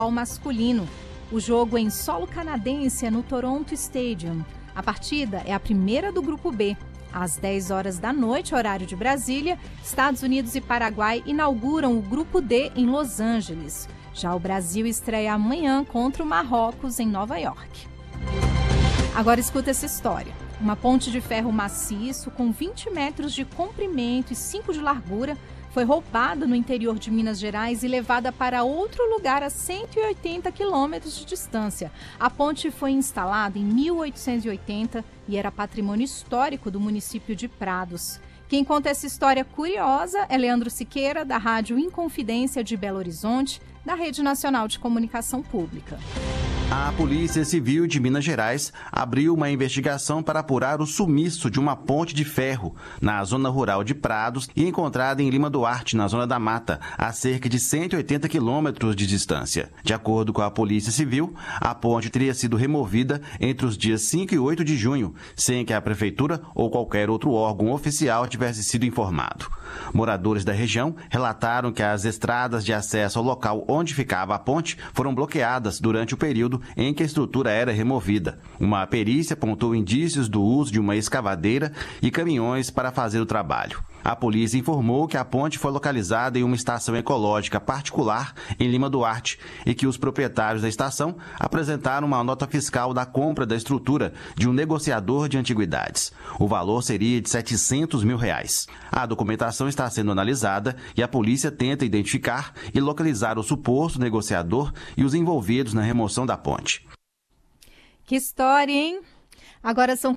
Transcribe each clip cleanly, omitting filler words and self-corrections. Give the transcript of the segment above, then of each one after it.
masculino. O jogo em solo canadense é no Toronto Stadium. A partida é a primeira do Grupo B. Às 10 horas da noite, horário de Brasília, Estados Unidos e Paraguai inauguram o Grupo D em Los Angeles. Já o Brasil estreia amanhã contra o Marrocos, em Nova York. Agora escuta essa história. Uma ponte de ferro maciço com 20 metros de comprimento e 5 de largura foi roubada no interior de Minas Gerais e levada para outro lugar a 180 quilômetros de distância. A ponte foi instalada em 1880 e era patrimônio histórico do município de Prados. Quem conta essa história curiosa é Leandro Siqueira, da Rádio Inconfidência de Belo Horizonte, da Rede Nacional de Comunicação Pública. A Polícia Civil de Minas Gerais abriu uma investigação para apurar o sumiço de uma ponte de ferro na zona rural de Prados e encontrada em Lima Duarte, na Zona da Mata, a cerca de 180 quilômetros de distância. De acordo com a Polícia Civil, a ponte teria sido removida entre os dias 5 e 8 de junho, sem que a Prefeitura ou qualquer outro órgão oficial tivesse sido informado. Moradores da região relataram que as estradas de acesso ao local onde ficava a ponte foram bloqueadas durante o período em que a estrutura era removida. Uma perícia apontou indícios do uso de uma escavadeira e caminhões para fazer o trabalho. A polícia informou que a ponte foi localizada em uma estação ecológica particular em Lima Duarte e que os proprietários da estação apresentaram uma nota fiscal da compra da estrutura de um negociador de antiguidades. O valor seria de R$700 mil. A documentação está sendo analisada e a polícia tenta identificar e localizar o suposto negociador e os envolvidos na remoção da ponte. Que história, hein? Agora são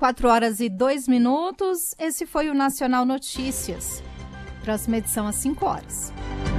4h02. Esse foi o Nacional Notícias. Próxima edição às 5 horas.